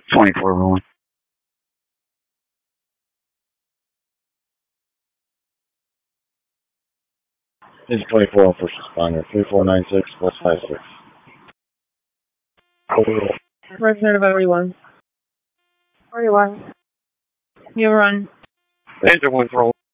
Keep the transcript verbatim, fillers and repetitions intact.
twenty-four rolling. This is twenty-four on first responder. three four nine six plus five six. Overall. Representative forty-one. forty-one. You run. Engine one's rolling.